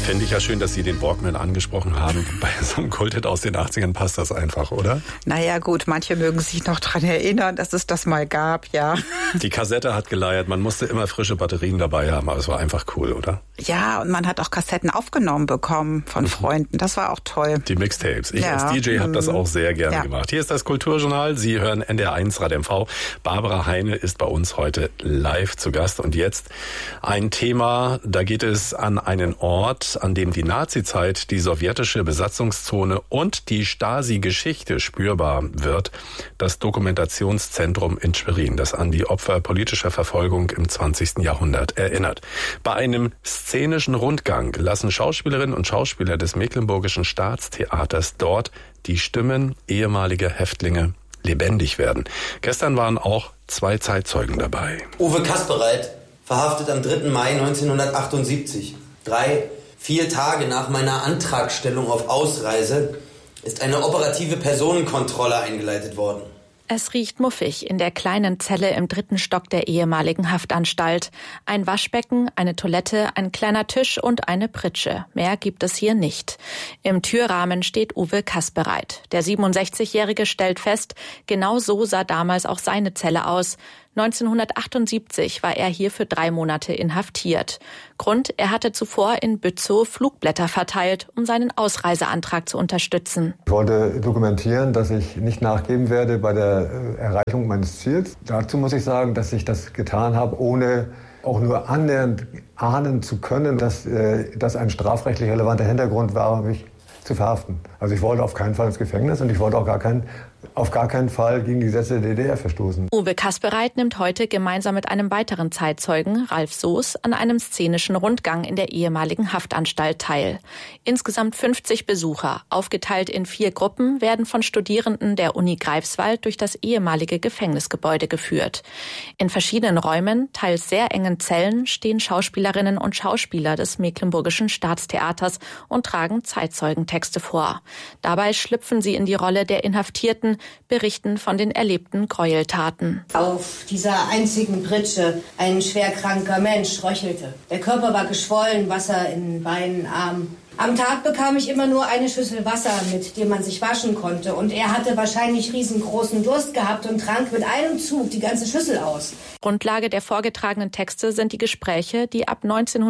Finde ich ja schön, dass Sie den Walkman angesprochen haben. Bei so einem Kulthit aus den 80ern passt das einfach, oder? Naja gut, manche mögen sich noch dran erinnern, dass es das mal gab, ja. Die Kassette hat geleiert, man musste immer frische Batterien dabei haben, aber es war einfach cool, oder? Ja, und man hat auch Kassetten aufgenommen bekommen von Freunden, das war auch toll. Die Mixtapes. Ich als DJ habe das auch sehr gerne gemacht. Hier ist das Kulturjournal, Sie hören NDR1 Rad MV. Barbara Heine ist bei uns heute live zu Gast und jetzt ein Thema, da geht es an einen Ort, an dem die Nazizeit, die sowjetische Besatzungszone und die Stasi-Geschichte spürbar wird, das Dokumentationszentrum in Schwerin, das an die Opfer politischer Verfolgung im 20. Jahrhundert erinnert. Bei einem szenischen Rundgang lassen Schauspielerinnen und Schauspieler des Mecklenburgischen Staatstheaters dort die Stimmen ehemaliger Häftlinge lebendig werden. Gestern waren auch 2 Zeitzeugen dabei. Uwe Kaspereit, verhaftet am 3. Mai 1978. 4 Tage nach meiner Antragstellung auf Ausreise ist eine operative Personenkontrolle eingeleitet worden. Es riecht muffig in der kleinen Zelle im 3. Stock der ehemaligen Haftanstalt. Ein Waschbecken, eine Toilette, ein kleiner Tisch und eine Pritsche. Mehr gibt es hier nicht. Im Türrahmen steht Uwe Kaspereit. Der 67-Jährige stellt fest, genau so sah damals auch seine Zelle aus. 1978 war er hier für 3 Monate inhaftiert. Grund, er hatte zuvor in Bützow Flugblätter verteilt, um seinen Ausreiseantrag zu unterstützen. Ich wollte dokumentieren, dass ich nicht nachgeben werde bei der Erreichung meines Ziels. Dazu muss ich sagen, dass ich das getan habe, ohne auch nur annähernd ahnen zu können, dass das ein strafrechtlich relevanter Hintergrund war, mich zu verhaften. Also ich wollte auf keinen Fall ins Gefängnis und ich wollte auch auf gar keinen Fall gegen die Gesetze der DDR verstoßen. Uwe Kaspereit nimmt heute gemeinsam mit einem weiteren Zeitzeugen, Ralf Soos, an einem szenischen Rundgang in der ehemaligen Haftanstalt teil. Insgesamt 50 Besucher, aufgeteilt in 4 Gruppen, werden von Studierenden der Uni Greifswald durch das ehemalige Gefängnisgebäude geführt. In verschiedenen Räumen, teils sehr engen Zellen, stehen Schauspielerinnen und Schauspieler des Mecklenburgischen Staatstheaters und tragen Zeitzeugentexte vor. Dabei schlüpfen sie in die Rolle der Inhaftierten, berichten von den erlebten Gräueltaten. Auf dieser einzigen Pritsche ein schwerkranker Mensch röchelte. Der Körper war geschwollen, Wasser in Beinen, Armen. Am Tag bekam ich immer nur eine Schüssel Wasser, mit dem man sich waschen konnte. Und er hatte wahrscheinlich riesengroßen Durst gehabt und trank mit einem Zug die ganze Schüssel aus. Grundlage der vorgetragenen Texte sind die Gespräche, die ab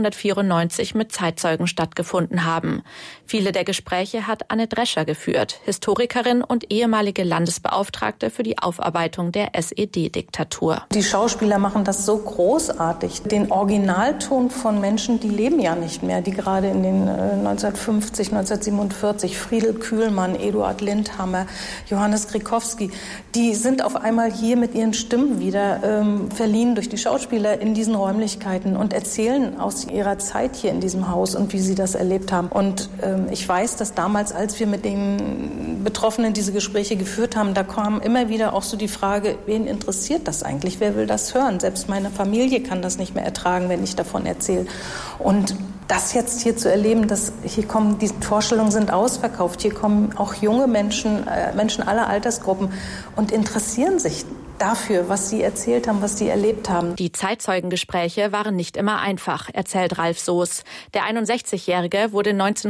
1994 mit Zeitzeugen stattgefunden haben. Viele der Gespräche hat Anne Drescher geführt, Historikerin und ehemalige Landesbeauftragte für die Aufarbeitung der SED-Diktatur. Die Schauspieler machen das so großartig. Den Originalton von Menschen, die leben ja nicht mehr, die gerade in den 1950, 1947, Friedel Kühlmann, Eduard Lindhammer, Johannes Grikowski, die sind auf einmal hier mit ihren Stimmen wieder verliehen durch die Schauspieler in diesen Räumlichkeiten und erzählen aus ihrer Zeit hier in diesem Haus und wie sie das erlebt haben. Und ich weiß, dass damals, als wir mit den Betroffenen diese Gespräche geführt haben, da kam immer wieder auch so die Frage, wen interessiert das eigentlich? Wer will das hören? Selbst meine Familie kann das nicht mehr ertragen, wenn ich davon erzähle. Und das jetzt hier zu erleben, dass hier kommen, die Vorstellungen sind ausverkauft, hier kommen auch junge Menschen, Menschen aller Altersgruppen und interessieren sich dafür, was sie erzählt haben, was sie erlebt haben. Die Zeitzeugengespräche waren nicht immer einfach, erzählt Ralf Soos. Der 61-Jährige wurde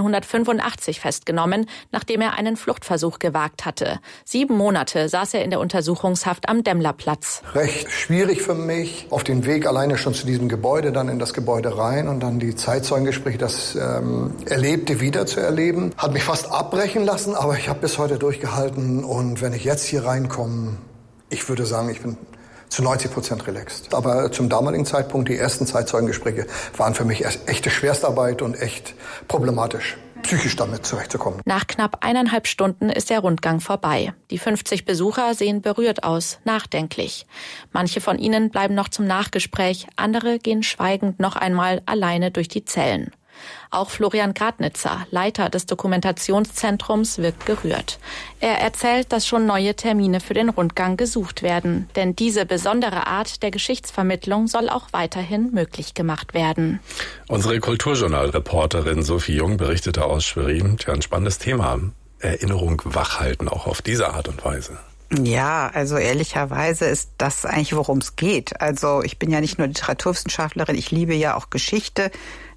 1985 festgenommen, nachdem er einen Fluchtversuch gewagt hatte. 7 Monate saß er in der Untersuchungshaft am Demmlerplatz. Recht schwierig für mich, auf den Weg alleine schon zu diesem Gebäude, dann in das Gebäude rein und dann die Zeitzeugengespräche, das Erlebte wieder zu erleben. Hat mich fast abbrechen lassen, aber ich habe bis heute durchgehalten und wenn ich jetzt hier reinkomme, ich würde sagen, ich bin zu 90% relaxed. Aber zum damaligen Zeitpunkt, die ersten Zeitzeugengespräche waren für mich echte Schwerstarbeit und echt problematisch, psychisch damit zurechtzukommen. Nach knapp 1,5 Stunden ist der Rundgang vorbei. Die 50 Besucher sehen berührt aus, nachdenklich. Manche von ihnen bleiben noch zum Nachgespräch, andere gehen schweigend noch einmal alleine durch die Zellen. Auch Florian Gradnitzer, Leiter des Dokumentationszentrums, wirkt gerührt. Er erzählt, dass schon neue Termine für den Rundgang gesucht werden. Denn diese besondere Art der Geschichtsvermittlung soll auch weiterhin möglich gemacht werden. Unsere Kulturjournal-Reporterin Sophie Jung berichtete aus Schwerin. Ein spannendes Thema. Erinnerung wachhalten, auch auf diese Art und Weise. Ja, also ehrlicherweise ist das eigentlich, worum es geht. Also ich bin ja nicht nur Literaturwissenschaftlerin, ich liebe ja auch Geschichte.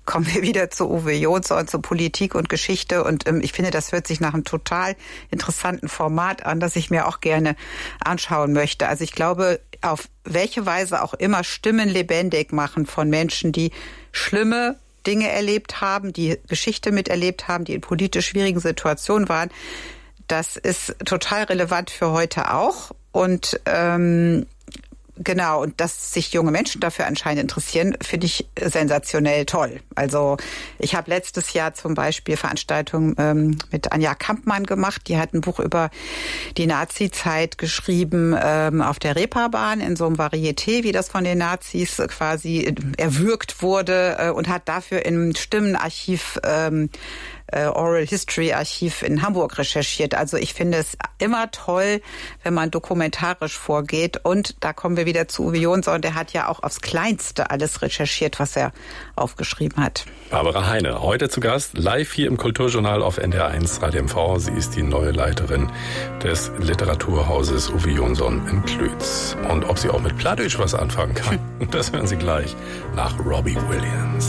kommen wir wieder zu Uwe Jonsson, zu Politik und Geschichte. Und ich finde, das hört sich nach einem total interessanten Format an, das ich mir auch gerne anschauen möchte. Also ich glaube, auf welche Weise auch immer Stimmen lebendig machen von Menschen, die schlimme Dinge erlebt haben, die Geschichte miterlebt haben, die in politisch schwierigen Situationen waren, das ist total relevant für heute auch. Und genau, und dass sich junge Menschen dafür anscheinend interessieren, finde ich sensationell toll. Also ich habe letztes Jahr zum Beispiel Veranstaltungen mit Anja Kampmann gemacht. Die hat ein Buch über die Nazi-Zeit geschrieben auf der Reeperbahn in so einem Varieté, wie das von den Nazis quasi erwürgt wurde, und hat dafür im Stimmenarchiv Oral History Archiv in Hamburg recherchiert. Also ich finde es immer toll, wenn man dokumentarisch vorgeht. Und da kommen wir wieder zu Uwe Jonsson. Der hat ja auch aufs Kleinste alles recherchiert, was er aufgeschrieben hat. Barbara Heine, heute zu Gast, live hier im Kulturjournal auf NDR1 Radio MV. Sie ist die neue Leiterin des Literaturhauses Uwe Jonsson in Klütz. Und ob sie auch mit Plattdeutsch was anfangen kann, das hören Sie gleich nach Robbie Williams.